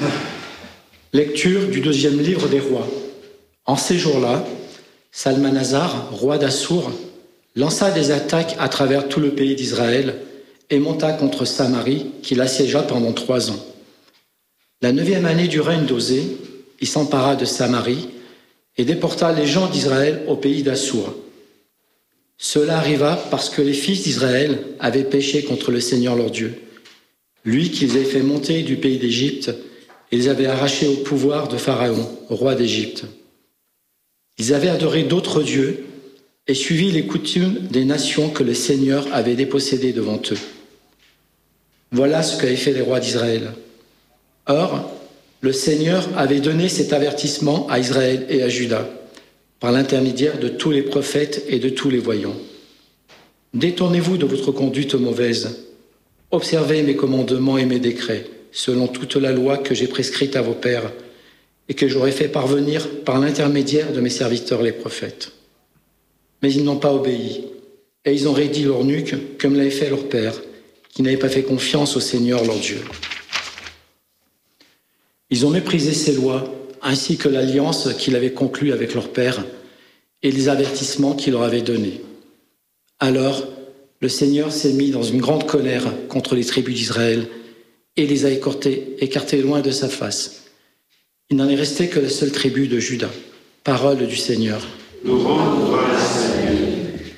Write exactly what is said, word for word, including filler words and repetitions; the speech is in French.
Lecture du deuxième livre des rois. En ces jours-là, Salmanasar, roi d'Assour, lança des attaques à travers tout le pays d'Israël et monta contre Samarie, qu'il assiégea pendant trois ans. La neuvième année du règne d'Osée, il s'empara de Samarie et déporta les gens d'Israël au pays d'Assour. Cela arriva parce que les fils d'Israël avaient péché contre le Seigneur leur Dieu, lui qui les avait fait monter du pays d'Égypte et les avait arrachés au pouvoir de Pharaon, roi d'Égypte. Ils avaient adoré d'autres dieux et suivi les coutumes des nations que le Seigneur avait dépossédées devant eux. Voilà ce qu'avaient fait les rois d'Israël. Or, le Seigneur avait donné cet avertissement à Israël et à Juda, par l'intermédiaire de tous les prophètes et de tous les voyants. Détournez-vous de votre conduite mauvaise. Observez mes commandements et mes décrets, selon toute la loi que j'ai prescrite à vos pères et que j'aurai fait parvenir par l'intermédiaire de mes serviteurs les prophètes. Mais ils n'ont pas obéi, et ils ont raidi leur nuque comme l'avaient fait leurs pères, qui n'avaient pas fait confiance au Seigneur leur Dieu. Ils ont méprisé ses lois, ainsi que l'alliance qu'il avait conclue avec leur père et les avertissements qu'il leur avait donnés. Alors, le Seigneur s'est mis dans une grande colère contre les tribus d'Israël et les a écartés, écartés loin de sa face. Il n'en est resté que la seule tribu de Juda. Parole du Seigneur. Nous rendons grâce.